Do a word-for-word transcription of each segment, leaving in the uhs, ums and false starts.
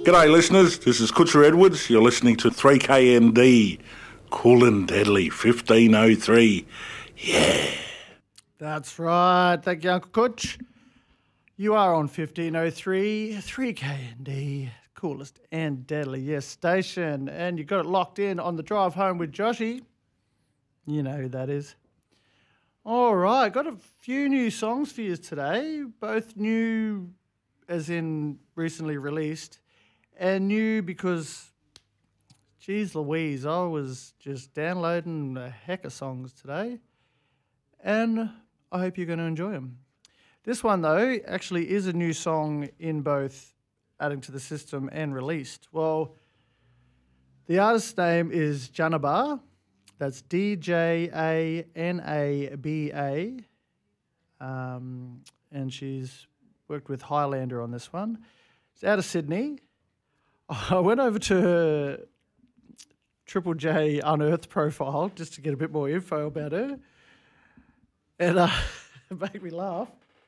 G'day listeners, this is Kutcher Edwards. You're listening to three K N D, Cool and Deadly, fifteen oh three. Yeah. That's right. Thank you, Uncle Kutch. You are on fifteen oh three, three K N D, coolest and deadly, yes, station. And you got it locked in on the drive home with Joshy. You know who that is. All right, got a few new songs for you today, both new as in recently released, and new because, geez Louise, I was just downloading a heck of songs today, and I hope you're going to enjoy them. This one, though, actually is a new song in both adding to the system and released. Well, the artist's name is Janabar. That's D J A N A B A. Um, and she's worked with Highlander on this one. It's out of Sydney. I went over to her Triple J Unearthed profile just to get a bit more info about her. And uh, it made me laugh.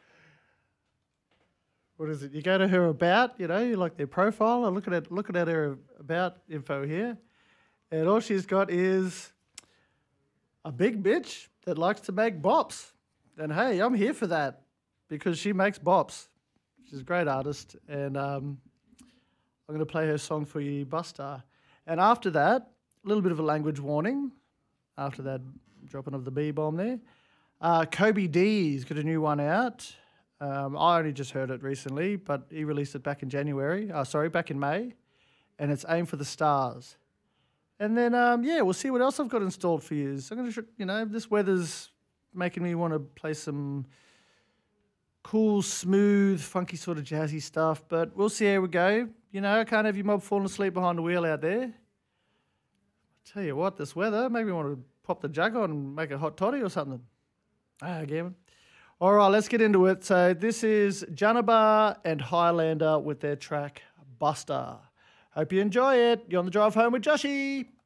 What is it? You go to her about, you know, you like their profile. I'm looking at, looking at her about info here. And all she's got is a big bitch that likes to make bops. And hey, I'm here for that because she makes bops. She's a great artist. And um, I'm going to play her song for you, Buster. And after that, a little bit of a language warning. After that dropping of the B-bomb there. Uh, Kobe D's got a new one out. Um, I only just heard it recently, but he released it back in January. Uh, sorry, back in May. And it's Aim for the Stars. And then, um, yeah, we'll see what else I've got installed for you. So I'm going to, you know, this weather's making me want to play some cool, smooth, funky sort of jazzy stuff. But we'll see how we go. You know, I can't have your mob falling asleep behind the wheel out there. I tell you what, this weather, maybe I want to pop the jug on and make a hot toddy or something. Ah, Gavin. All right, let's get into it. So this is Janabar and Highlander with their track Buster. Hope you enjoy it. You're on the drive home with Joshy.